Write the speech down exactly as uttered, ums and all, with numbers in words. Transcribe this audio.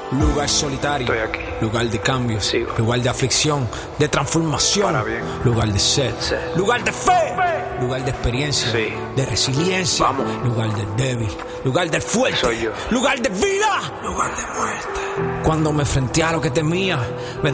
Lugar solitario, Estoy aquí. lugar de cambio, Sigo. lugar de aflicción, de transformación, Para bien. lugar de sed, Sed. lugar de fe, lugar de experiencia, Sí. de resiliencia, Vamos. lugar del débil, lugar del fuerte, Soy yo. lugar de vida, lugar de muerte. Cuando me enfrenté a lo que temía, me